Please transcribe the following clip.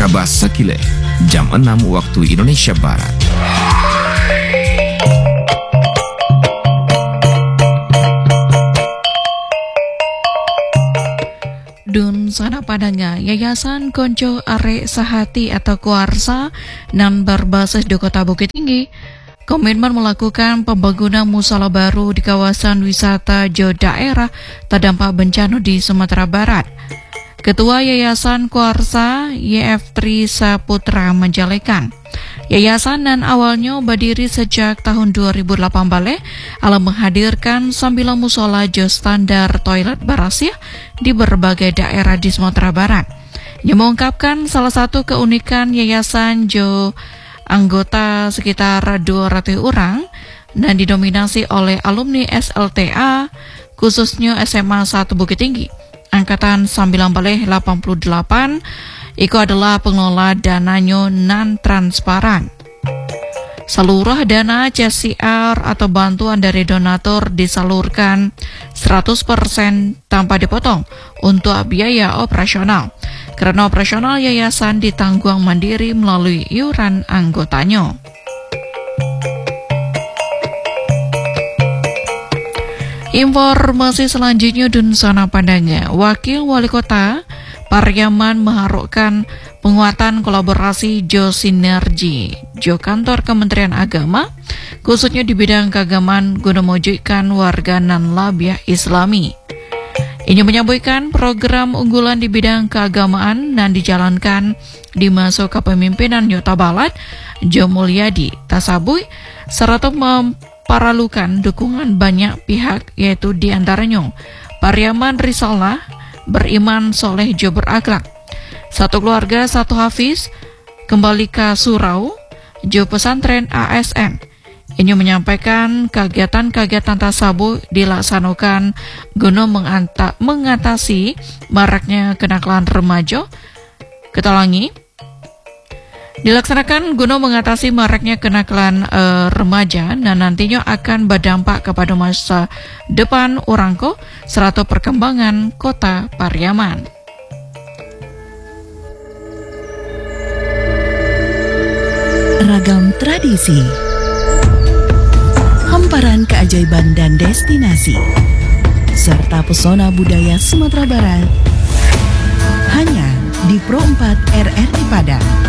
Kabar Sekile, jam 6 waktu Indonesia Barat. Dun sana padanga Yayasan Konco Arek Sahati atau Kuarsa nan berbasis di Kota Bukit Tinggi komitmen melakukan pembangunan musala baru di kawasan wisata Jawa daerah terdampak bencana di Sumatera Barat. Ketua Yayasan Kuarsa YF3 Saputra menjelekan yayasan dan awalnya berdiri sejak tahun 2008 alam menghadirkan 9 musola jo standar toilet berasih di berbagai daerah di Sumatera Barat. Ia mengungkapkan salah satu keunikan yayasan jo anggota sekitar 200 orang dan didominasi oleh alumni SLTA khususnya SMA 1 Bukit Tinggi angkatan 1988. Iko adalah pengelola dananya non-transparan. Seluruh dana CSR atau bantuan dari donatur disalurkan 100% tanpa dipotong untuk biaya operasional. Karena operasional yayasan ditanggung mandiri melalui iuran anggotanya. Informasi selanjutnya dan sana pandangnya, Wakil Wali Kota Pariaman mengharapkan penguatan kolaborasi jo sinergi jo kantor Kementerian Agama khususnya di bidang keagamaan guna mewujudkan warga nan labiah Islami. Ini menyampaikan program unggulan di bidang keagamaan dan dijalankan di masa kepemimpinan Yota Balat Jo Mulyadi Tasabui serta memperlukan dukungan banyak pihak yaitu diantaranya Pariaman Risalah beriman soleh jo berakhlak, satu keluarga satu hafiz kembali ke surau jo pesantren ASN. Ini menyampaikan kegiatan-kegiatan tasabuh dilaksanakan guna mengatasi maraknya kenakalan remaja. Ketalangi dilaksanakan guna mengatasi maraknya kenakalan remaja dan nantinya akan berdampak kepada masa depan orangko serta perkembangan kota Pariaman. Ragam tradisi, hamparan keajaiban dan destinasi, serta pesona budaya Sumatera Barat hanya di Pro 4 RRI Padang.